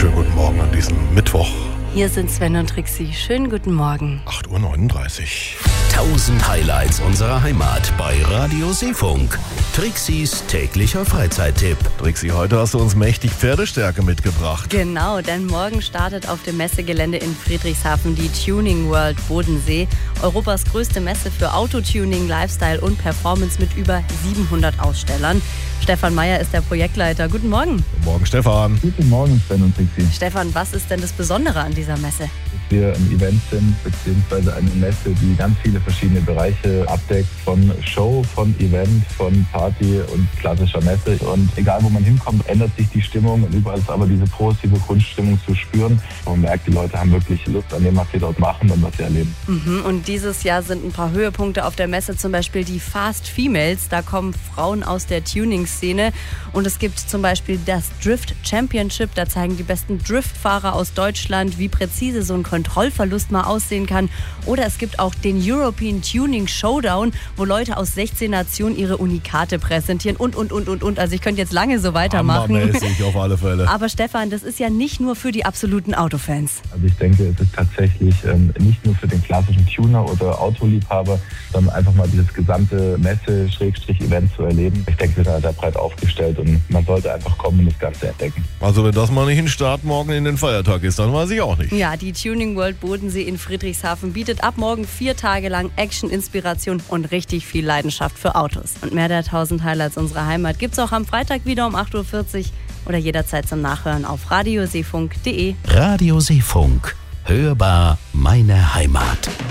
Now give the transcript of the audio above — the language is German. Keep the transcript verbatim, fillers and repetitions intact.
Schönen guten Morgen an diesem Mittwoch. Hier sind Sven und Trixi. Schönen guten Morgen. acht Uhr neununddreißig. tausend Highlights unserer Heimat bei Radio Seefunk. Trixis täglicher Freizeittipp. Trixi, heute hast du uns mächtig Pferdestärke mitgebracht. Genau, denn morgen startet auf dem Messegelände in Friedrichshafen die Tuning World Bodensee. Europas größte Messe für Autotuning, Lifestyle und Performance mit über siebenhundert Ausstellern. Stefan Meyer ist der Projektleiter. Guten Morgen. Guten Morgen, Stefan. Guten Morgen, Sven und Trixi. Stefan, was ist denn das Besondere an dieser Messe? Dass wir ein Event sind, beziehungsweise eine Messe, die ganz viele verschiedene Bereiche abdeckt, von Show, von Event, von Party und klassischer Messe. Und egal, wo man hinkommt, ändert sich die Stimmung und überall ist aber diese positive Grundstimmung zu spüren. Man merkt, die Leute haben wirklich Lust an dem, was sie dort machen und was sie erleben. Mhm, und dieses Jahr sind ein paar Höhepunkte auf der Messe, zum Beispiel die Fast Females. Da kommen Frauen aus der Tuning-Szene. Und es gibt zum Beispiel das Drift Championship. Da zeigen die besten Driftfahrer aus Deutschland, wie präzise so ein Kontrollverlust mal aussehen kann. Oder es gibt auch den European Tuning Showdown, wo Leute aus sechzehn Nationen ihre Unikate präsentieren und, und, und, und, und. Also ich könnte jetzt lange so weitermachen. Hammermäßig auf alle Fälle. Aber Stefan, das ist ja nicht nur für die absoluten Autofans. Also ich denke, es ist tatsächlich ähm, nicht nur für den klassischen Tuner oder Autoliebhaber, sondern einfach mal dieses gesamte Messe-Event zu erleben. Ich denke, wir sind da sehr breit aufgestellt und man sollte einfach kommen und das Ganze entdecken. Also wenn das mal nicht ein Start morgen in den Feiertag ist, dann weiß ich auch nicht. Ja, die Tuning World Bodensee in Friedrichshafen bietet ab morgen vier Tage lang Action, Inspiration und richtig viel Leidenschaft für Autos. Und mehr der tausend Highlights unserer Heimat gibt's auch am Freitag wieder um acht Uhr vierzig oder jederzeit zum Nachhören auf radioseefunk punkt de. Radio Seefunk. Hörbar meine Heimat.